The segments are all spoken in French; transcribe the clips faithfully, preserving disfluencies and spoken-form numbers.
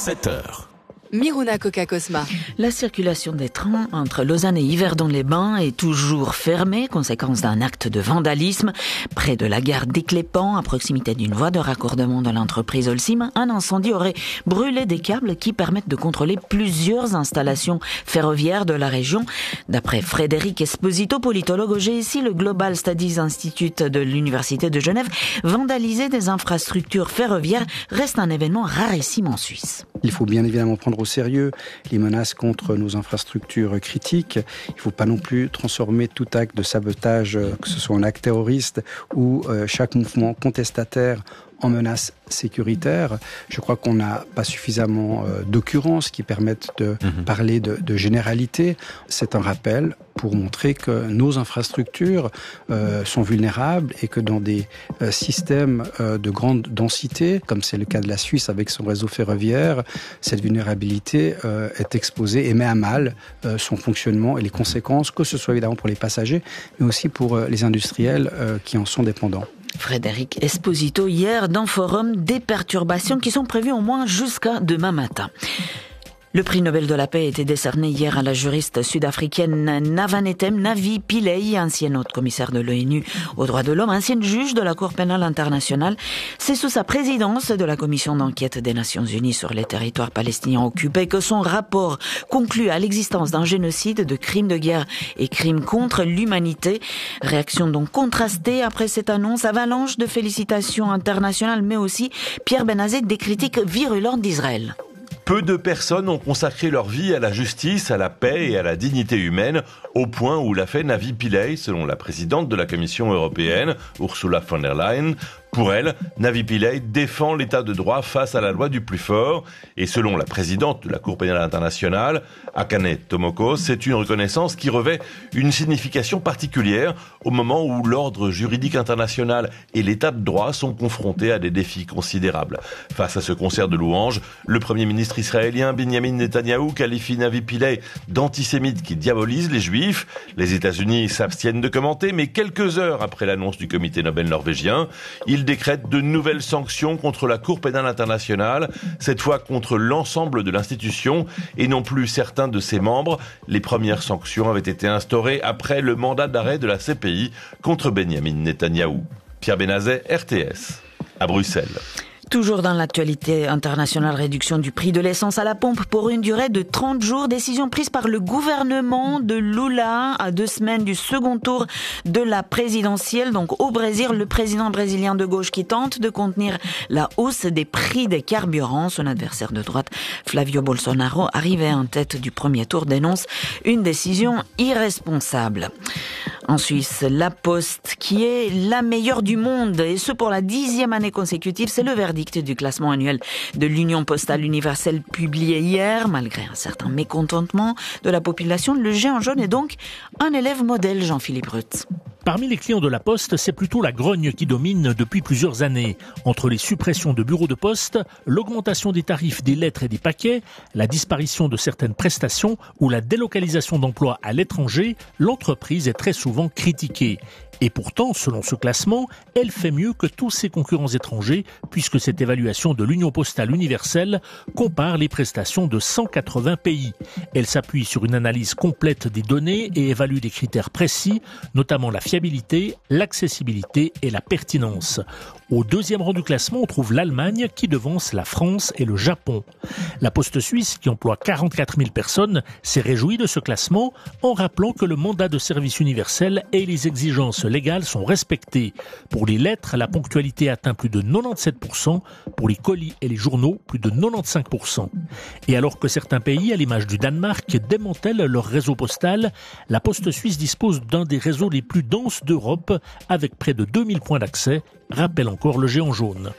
sept heures. Miruna Coca-Cosma. La circulation des trains entre Lausanne et Yverdon-les-Bains est toujours fermée, conséquence d'un acte de vandalisme. Près de la gare d'Éclépant, à proximité d'une voie de raccordement de l'entreprise Holcim, un incendie aurait brûlé des câbles qui permettent de contrôler plusieurs installations ferroviaires de la région. D'après Frédéric Esposito, politologue au G S I, le Global Studies Institute de l'Université de Genève, vandaliser des infrastructures ferroviaires reste un événement rarissime en Suisse. Il faut bien évidemment prendre au sérieux les menaces contre nos infrastructures critiques. Il ne faut pas non plus transformer tout acte de sabotage, que ce soit un acte terroriste ou euh, chaque mouvement contestataire, en menace sécuritaire. Je crois qu'on n'a pas suffisamment euh, d'occurrences qui permettent de mmh. parler de, de généralité. C'est un rappel pour montrer que nos infrastructures euh, sont vulnérables et que dans des euh, systèmes euh, de grande densité, comme c'est le cas de la Suisse avec son réseau ferroviaire, cette vulnérabilité euh, est exposée et met à mal euh, son fonctionnement et les conséquences, que ce soit évidemment pour les passagers, mais aussi pour euh, les industriels euh, qui en sont dépendants. Frédéric Esposito, hier dans Forum, des perturbations qui sont prévues au moins jusqu'à demain matin. Le prix Nobel de la paix a été décerné hier à la juriste sud-africaine Navanetem Navi Pillay, ancienne haute commissaire de l'ONU aux droits de l'homme, ancienne juge de la Cour pénale internationale. C'est sous sa présidence de la commission d'enquête des Nations Unies sur les territoires palestiniens occupés que son rapport conclut à l'existence d'un génocide, de crimes de guerre et crimes contre l'humanité. Réaction donc contrastée après cette annonce, avalanche de félicitations internationales, mais aussi Pierre Benazet des critiques virulentes d'Israël. Peu de personnes ont consacré leur vie à la justice, à la paix et à la dignité humaine, au point où l'a fait Navi Pillay, selon la présidente de la Commission européenne, Ursula von der Leyen. Pour elle, Navi Pillay défend l'état de droit face à la loi du plus fort. Et selon la présidente de la Cour pénale internationale, Akane Tomoko, c'est une reconnaissance qui revêt une signification particulière au moment où l'ordre juridique international et l'état de droit sont confrontés à des défis considérables. Face à ce concert de louanges, le premier ministre israélien Benjamin Netanyahou qualifie Navi Pillay d'antisémite qui diabolise les juifs. Les États-Unis s'abstiennent de commenter, mais quelques heures après l'annonce du comité Nobel norvégien, il décrète de nouvelles sanctions contre la Cour pénale internationale, cette fois contre l'ensemble de l'institution et non plus certains de ses membres. Les premières sanctions avaient été instaurées après le mandat d'arrêt de la C P I contre Benjamin Netanyahou. Pierre Benazet, R T S, à Bruxelles. Toujours dans l'actualité internationale, réduction du prix de l'essence à la pompe pour une durée de trente jours. Décision prise par le gouvernement de Lula à deux semaines du second tour de la présidentielle. Donc au Brésil, le président brésilien de gauche qui tente de contenir la hausse des prix des carburants. Son adversaire de droite, Flavio Bolsonaro, arrivé en tête du premier tour, dénonce une décision irresponsable. En Suisse, la Poste, qui est la meilleure du monde, et ce pour la dixième année consécutive, c'est le verdict du classement annuel de l'Union postale universelle publié hier. Malgré un certain mécontentement de la population, le géant jaune est donc un élève modèle, Jean-Philippe Rutz. Parmi les clients de la Poste, c'est plutôt la grogne qui domine depuis plusieurs années. Entre les suppressions de bureaux de poste, l'augmentation des tarifs des lettres et des paquets, la disparition de certaines prestations ou la délocalisation d'emplois à l'étranger, l'entreprise est très souvent critiquée. Et pourtant, selon ce classement, elle fait mieux que tous ses concurrents étrangers, puisque cette évaluation de l'Union postale universelle compare les prestations de cent quatre-vingts pays. Elle s'appuie sur une analyse complète des données et évalue des critères précis, notamment la fiabilité, l'accessibilité et la pertinence. Au deuxième rang du classement, on trouve l'Allemagne qui devance la France et le Japon. La Poste suisse, qui emploie quarante-quatre mille personnes, s'est réjouie de ce classement en rappelant que le mandat de service universel et les exigences légales sont respectées. Pour les lettres, la ponctualité atteint plus de quatre-vingt-dix-sept pour cent, pour les colis et les journaux, plus de quatre-vingt-quinze pour cent. Et alors que certains pays, à l'image du Danemark, démantèlent leur réseau postal, la Poste suisse dispose d'un des réseaux les plus denses d'Europe, avec près de deux mille points d'accès, rappelle encore le géant jaune.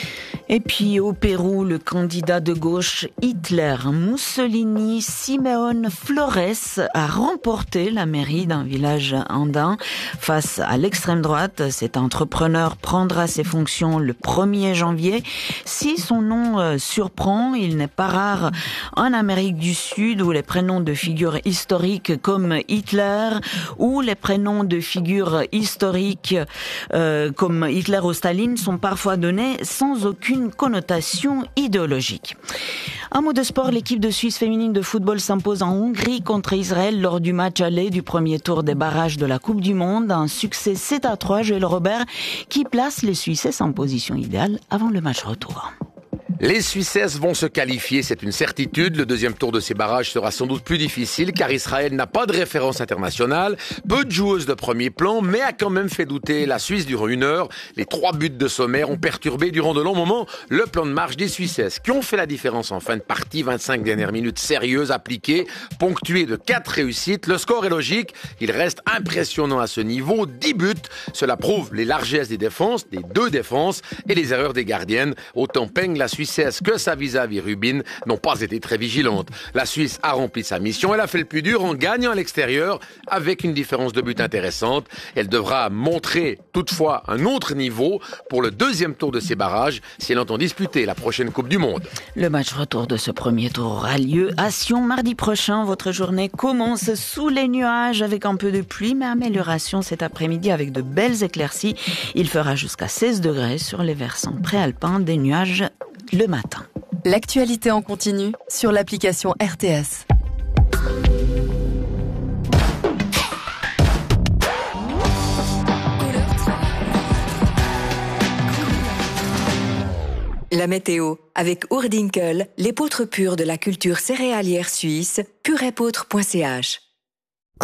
Et puis au Pérou, le candidat de gauche Hitler Mussolini Simeón Flores a remporté la mairie d'un village andin face à l'extrême droite. Cet entrepreneur prendra ses fonctions le premier janvier. Si son nom euh, surprend, il n'est pas rare en Amérique du Sud où les prénoms de figures historiques comme Hitler ou les prénoms de figures historiques euh, comme Hitler ou Staline sont parfois donnés sans aucune connotation idéologique. Un mot de sport, l'équipe de Suisse féminine de football s'impose en Hongrie contre Israël lors du match aller du premier tour des barrages de la Coupe du Monde. Un succès sept à trois, Joël Robert, qui place les Suissesses en position idéale avant le match retour. Les Suissesses vont se qualifier, c'est une certitude. Le deuxième tour de ces barrages sera sans doute plus difficile car Israël n'a pas de référence internationale, peu de joueuses de premier plan, mais a quand même fait douter la Suisse durant une heure. Les trois buts de Sommer ont perturbé durant de longs moments le plan de marche des Suissesses qui ont fait la différence en fin de partie. vingt-cinq dernières minutes sérieuses, appliquées, ponctuées de quatre réussites. Le score est logique, il reste impressionnant à ce niveau. dix buts, cela prouve les largesses des défenses, des deux défenses et les erreurs des gardiennes. Autant peigne la Suisse que sa vis-à-vis Rubin n'ont pas été très vigilantes. La Suisse a rempli sa mission, elle a fait le plus dur en gagnant à l'extérieur avec une différence de but intéressante. Elle devra montrer toutefois un autre niveau pour le deuxième tour de ces barrages si elle entend disputer la prochaine Coupe du Monde. Le match retour de ce premier tour aura lieu à Sion mardi prochain. Votre journée commence sous les nuages avec un peu de pluie, mais amélioration cet après-midi avec de belles éclaircies. Il fera jusqu'à seize degrés sur les versants préalpins, des nuages le matin. L'actualité en continu sur l'application R T S. La météo avec Oerdinkel, l'épeautre pure de la culture céréalière suisse, pureépeautre point c h.